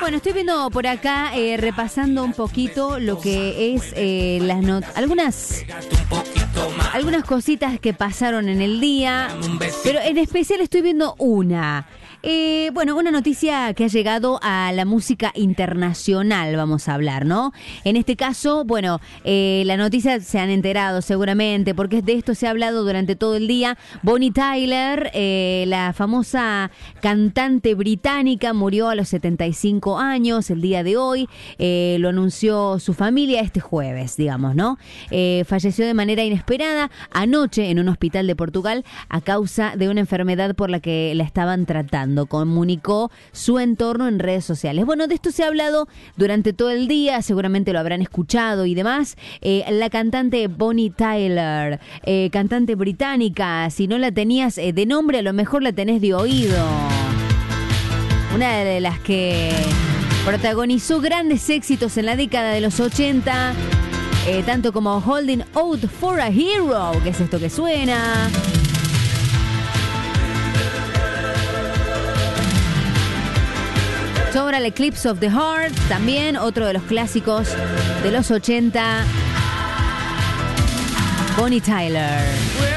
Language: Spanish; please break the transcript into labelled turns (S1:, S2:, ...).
S1: Bueno, estoy viendo por acá, repasando un poquito lo que es algunas cositas que pasaron en el día, pero en especial estoy viendo una. Una noticia que ha llegado a la música internacional, vamos a hablar, ¿no? En este caso, la noticia se han enterado seguramente, porque de esto se ha hablado durante todo el día. Bonnie Tyler, la famosa cantante británica, murió a los 75 años el día de hoy. Lo anunció su familia este jueves, digamos, ¿no? Falleció de manera inesperada anoche en un hospital de Portugal a causa de una enfermedad por la que la estaban tratando, comunicó su entorno en redes sociales. Bueno, de esto se ha hablado durante todo el día, seguramente lo habrán escuchado y demás. La cantante Bonnie Tyler, cantante británica, si no la tenías de nombre, a lo mejor la tenés de oído. Una de las que protagonizó grandes éxitos en la década de los 80, tanto como Holding Out for a Hero, que es esto que suena. Total Eclipse of the Heart, también otro de los clásicos de los 80. Bonnie Tyler.